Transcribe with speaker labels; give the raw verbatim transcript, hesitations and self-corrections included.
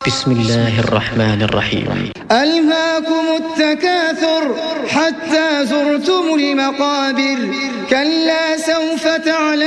Speaker 1: بسم الله الرحمن الرحيم.
Speaker 2: ألهاكم التكاثر حتى زرتم المقابر كلا سوف تعلمون